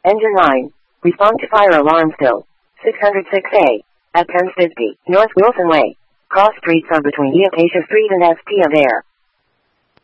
Engine 9. Respond to fire alarm still. 606A. At 1050 North Wilson Way. Cross streets are between Acacia Street and St. Adair.